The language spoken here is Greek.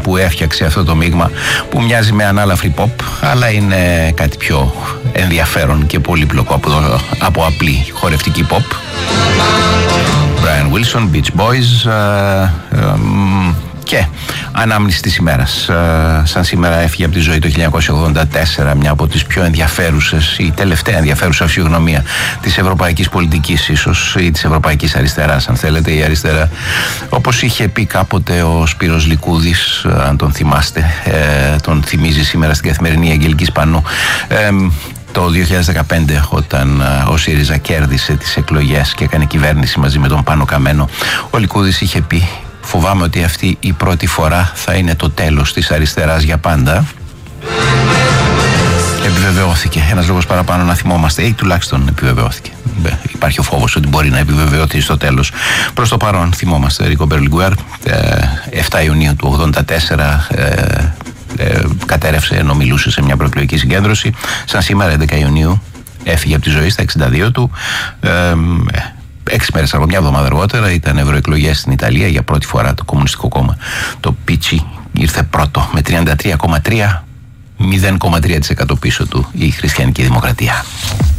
που έφτιαξε αυτό το μείγμα που μοιάζει με ανάλαφρη pop, αλλά είναι κάτι πιο ενδιαφέρον και πολύπλοκο από απλή χορευτική pop. Brian Wilson, Beach Boys, και ανάμνηση της ημέρας. Σαν σήμερα έφυγε από τη ζωή το 1984 μια από τις πιο ενδιαφέρουσες, η τελευταία ενδιαφέρουσα φυσιογνωμία της ευρωπαϊκής πολιτικής, ίσως, ή της ευρωπαϊκής αριστεράς, αν θέλετε. Η αριστερά, όπως είχε πει κάποτε ο Σπύρος Λικούδης, αν τον θυμάστε, τον θυμίζει σήμερα στην Καθημερινή Αγγελική Σπανού, το 2015, όταν ο ΣΥΡΙΖΑ κέρδισε τις εκλογές και έκανε κυβέρνηση μαζί με τον Πάνο Καμένο, ο Λικούδης είχε πει: φοβάμαι ότι αυτή η πρώτη φορά θα είναι το τέλος της αριστεράς για πάντα. Επιβεβαιώθηκε. Ένας λόγος παραπάνω να θυμόμαστε, ή τουλάχιστον επιβεβαιώθηκε. Υπάρχει ο φόβος ότι μπορεί να επιβεβαιωθεί στο τέλος. Προς το παρόν θυμόμαστε Ρίκο Μπερλιγκουέρ, 7 Ιουνίου του 1984, κατέρευσε ενώ μιλούσε σε μια προεκλογική συγκέντρωση. Σαν σήμερα, 11 Ιουνίου, έφυγε από τη ζωή στα 62 του. 6 μέρες από μια εβδομάδα αργότερα ήταν ευρωεκλογές στην Ιταλία. Για πρώτη φορά το Κομμουνιστικό Κόμμα, το Πίτσι, ήρθε πρώτο με 33,3, 0,3% πίσω του η Χριστιανική Δημοκρατία.